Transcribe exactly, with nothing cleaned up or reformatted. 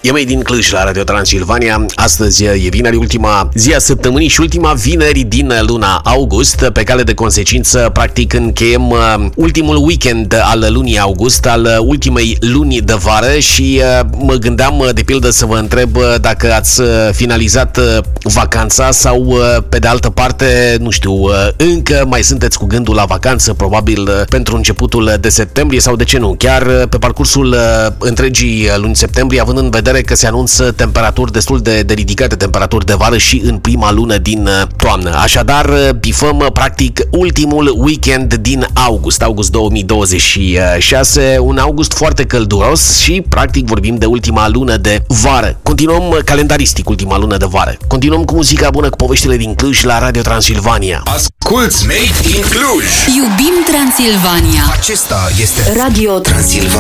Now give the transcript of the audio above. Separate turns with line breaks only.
E mai din Cluj la Radio Transilvania. Astăzi e vineri, ultima zi a săptămânii și ultima vineri din luna august. Pe cale de consecință, practic încheiem ultimul weekend al lunii august, al ultimei luni de vară și mă gândeam de pildă să vă întreb dacă ați finalizat vacanța sau pe de altă parte, nu știu, încă mai sunteți cu gândul la vacanță, probabil pentru începutul de septembrie sau de ce nu, chiar pe parcursul întregii luni septembrie, având în vedere că se anunță temperaturi destul de, de ridicate, temperaturi de vară și în prima lună din toamnă. Așadar, bifăm practic ultimul weekend din august, august două mii douăzeci și șase, un august foarte călduros și practic vorbim de ultima lună de vară. Continuăm calendaristic ultima lună de vară. Continuăm cu muzica bună, cu poveștile din Cluj la Radio Transilvania.
Asculți Made in Cluj!
Iubim Transilvania!
Acesta este Radio Transilvania.